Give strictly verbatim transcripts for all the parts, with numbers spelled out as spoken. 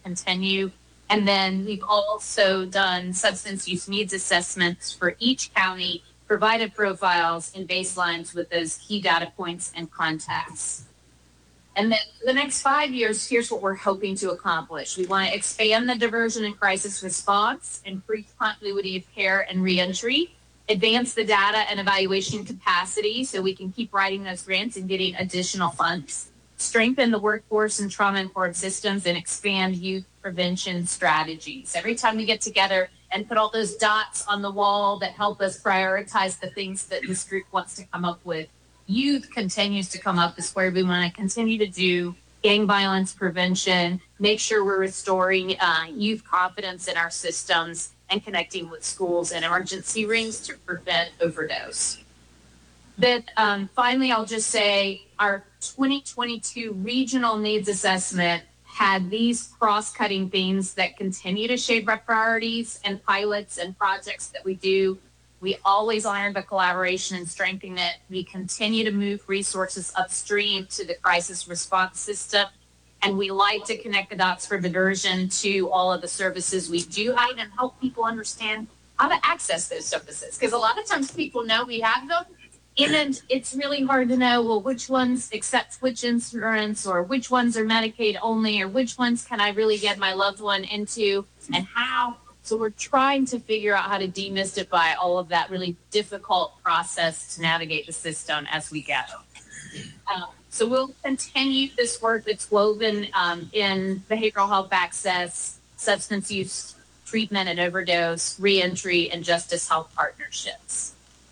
continue. And then we've also done substance use needs assessments for each county, provided profiles and baselines with those key data points and contacts. And then for the next five years, here's what we're hoping to accomplish. We want to expand the diversion and crisis response, increase continuity of care and reentry, advance the data and evaluation capacity so we can keep writing those grants and getting additional funds, strengthen the workforce and trauma-informed systems, and expand youth prevention strategies. Every time we get together and put all those dots on the wall that help us prioritize the things that this group wants to come up with, youth continues to come up as where we want to continue to do gang violence prevention, make sure we're restoring uh, youth confidence in our systems, and connecting with schools and emergency rings to prevent overdose. Then um, finally, I'll just say our twenty twenty-two regional needs assessment had these cross-cutting themes that continue to shape our priorities and pilots and projects that we do. We always honor the collaboration and strengthen it. We continue to move resources upstream to the crisis response system. And we like to connect the dots for diversion to all of the services we do hide and help people understand how to access those services. Because a lot of times people know we have them, and it's really hard to know, well, which ones accept which insurance, or which ones are Medicaid only, or which ones can I really get my loved one into, and how. So we're trying to figure out how to demystify all of that really difficult process to navigate the system as we go. Um, so we'll continue this work that's woven um, in behavioral health access, substance use treatment and overdose, reentry, and justice health partnerships.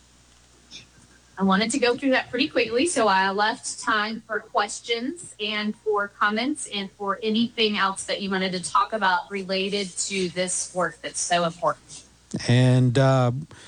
I wanted to go through that pretty quickly, so I left time for questions and for comments and for anything else that you wanted to talk about related to this work that's so important. And uh,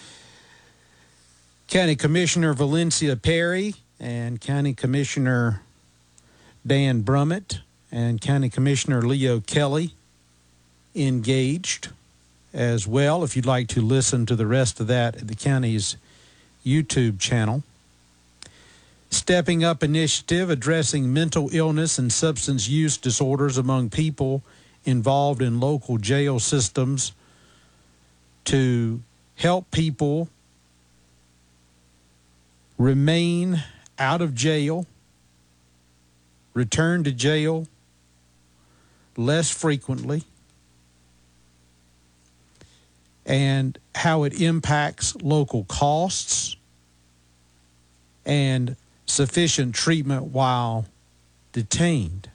County Commissioner Valencia Perry and County Commissioner Dan Brummett and County Commissioner Leo Kelly engaged as well. If you'd like to listen to the rest of that at the county's YouTube channel. Stepping Up initiative addressing mental illness and substance use disorders among people involved in local jail systems to help people remain out of jail, return to jail less frequently, and how it impacts local costs and sufficient treatment while detained.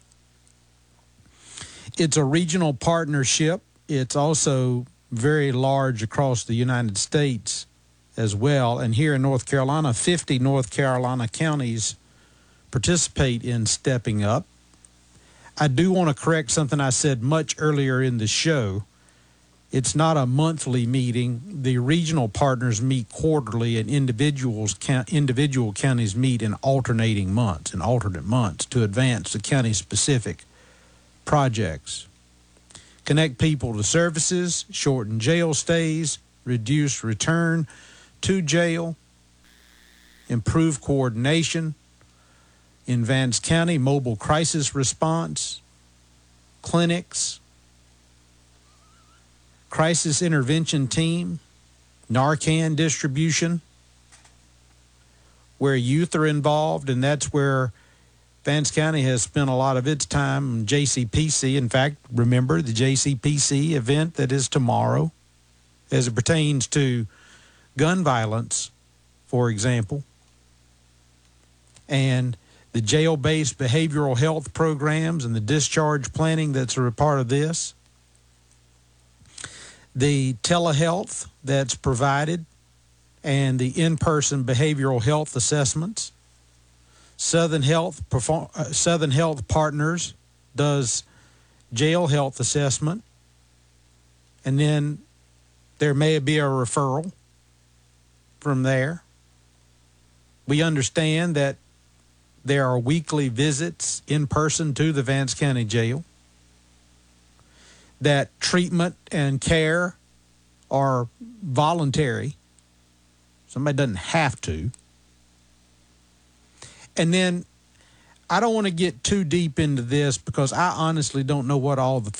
It's a regional partnership. It's also very large across the United States as well. And here in North Carolina, fifty North Carolina counties participate in Stepping Up. I do want to correct something I said much earlier in the show. It's not a monthly meeting. The regional partners meet quarterly, and individuals individual counties meet in alternating months, in alternate months, to advance the county-specific projects. Connect people to services, shorten jail stays, reduce return to jail, improve coordination in Vance County, mobile crisis response, clinics, crisis intervention team, Narcan distribution, where youth are involved, and that's where Vance County has spent a lot of its time. J C P C, in fact, remember the J C P C event that is tomorrow as it pertains to gun violence, for example, and the jail-based behavioral health programs and the discharge planning that's a part of this. The telehealth that's provided and the in-person behavioral health assessments. Southern Health perform, uh, Southern Health Partners does jail health assessment, and then there may be a referral from there. We understand that there are weekly visits in person to the Vance County Jail, that treatment and care are voluntary. Somebody doesn't have to. And then I don't want to get too deep into this because I honestly don't know what all the